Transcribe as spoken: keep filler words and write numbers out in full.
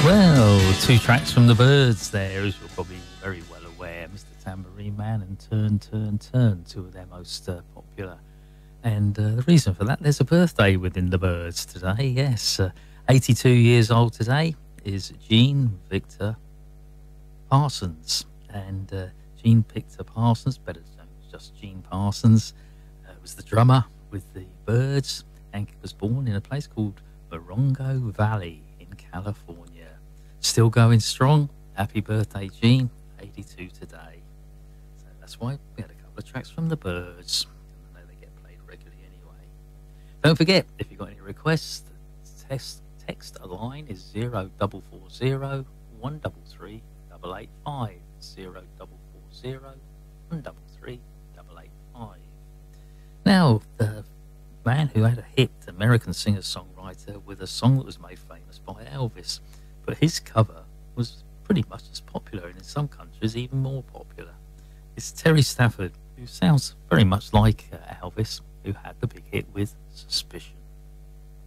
Well, two tracks from the Byrds there, as you're probably very well aware. Mister Tambourine Man and Turn, Turn, Turn, two of their most uh, popular. And uh, the reason for that, there's a birthday within the Byrds today, yes. Uh, eighty-two years old today is Gene Victor Parsons. And uh, Gene Victor Parsons, better known as just Gene Parsons, uh, was the drummer with the Byrds and was born in a place called Morongo Valley in California. Still going strong. Happy birthday, Gene. eighty-two today. So that's why we had a couple of tracks from the Byrds. I know they get played regularly anyway. Don't forget, if you've got any requests, text, text a line is zero double four zero one double three double eight five. zero double four zero one double three double eight five. Now, the man who had a hit, American singer-songwriter, with a song that was made famous by Elvis. But his cover was pretty much as popular, and in some countries even more popular. It's Terry Stafford, who sounds very much like uh, Elvis, who had the big hit with Suspicion.